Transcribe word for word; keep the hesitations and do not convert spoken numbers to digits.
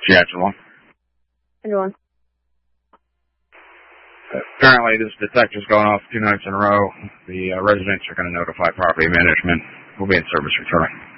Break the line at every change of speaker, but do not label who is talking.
Saskatchewan.
Everyone.
Apparently, this detector's going off two nights in a row. The uh, residents are going to notify property management. We'll be in service returning.